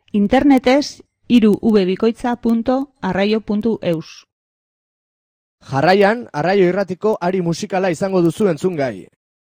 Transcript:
Internetez irubikoitza.arraio.eus. Jarraian, Arraio Irratiko ari musikala izango duzu entzungai.